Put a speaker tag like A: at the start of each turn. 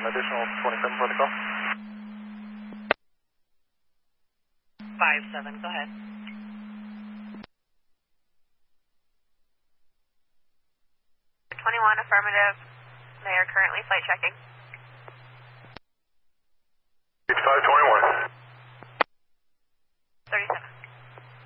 A: additional 27 protocol.
B: 5-7, go ahead.
C: 21 affirmative. They are currently flight checking.